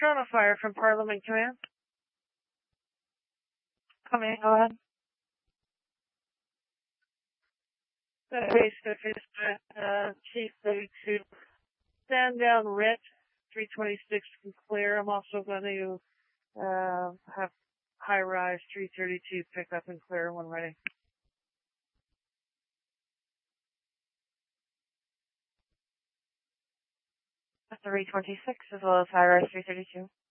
Toronto Fire from Parliament Command. Coming, go ahead. Chief 32. Stand down Rit 326 from clear. I'm also going to have high rise 332 pick up and clear when ready. 326 as well as high rise 332.